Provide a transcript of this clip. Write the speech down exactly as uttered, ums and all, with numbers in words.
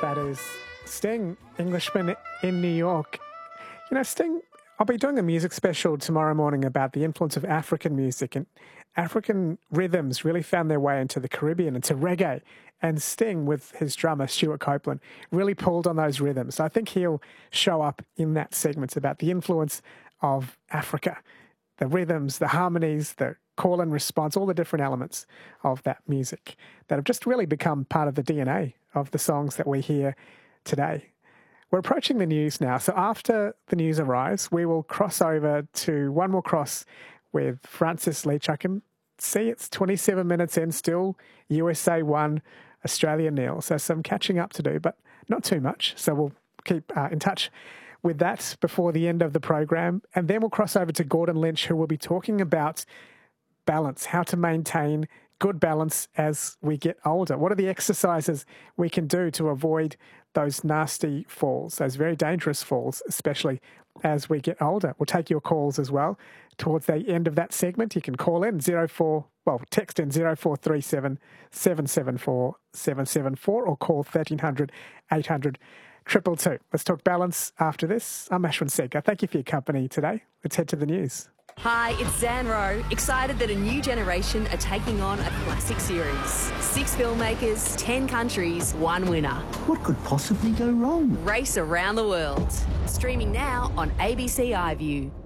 That is Sting, Englishman in New York. You know, Sting, I'll be doing a music special tomorrow morning about the influence of African music, and African rhythms really found their way into the Caribbean, into reggae. And Sting, with his drummer, Stuart Copeland, really pulled on those rhythms. I think he'll show up in that segment about the influence of Africa, the rhythms, the harmonies, the call and response, all the different elements of that music that have just really become part of the D N A of the songs that we hear today. We're approaching the news now. So after the news arrives, we will cross over to one more cross with Francis Leach. I can see it's twenty-seven minutes in, still U S A one, Australia nil. So some catching up to do, but not too much. So we'll keep uh, in touch with that before the end of the program. And then we'll cross over to Gordon Lynch, who will be talking about balance, how to maintain good balance as we get older. What are the exercises we can do to avoid those nasty falls, those very dangerous falls, especially as we get older? We'll take your calls as well. Towards the end of that segment, you can call in zero four, well, text in zero four three seven, seven seven four, seven seven four or call thirteen hundred, eight hundred, two two two. Let's talk balance after this. I'm Ashwin Segar. Thank you for your company today. Let's head to the news. Hi, it's Zan Rowe, excited that a new generation are taking on a classic series. Six filmmakers, ten countries, one winner. What could possibly go wrong? Race around the world. Streaming now on A B C iView.